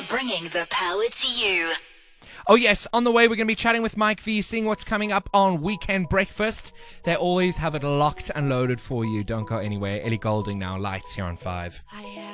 bringing the power to you. Oh yes, on the way we're going to be chatting with Mike V, seeing what's coming up on Weekend Breakfast. They always have it locked and loaded for you. Don't go anywhere. Ellie Goulding now, Lights here on 5.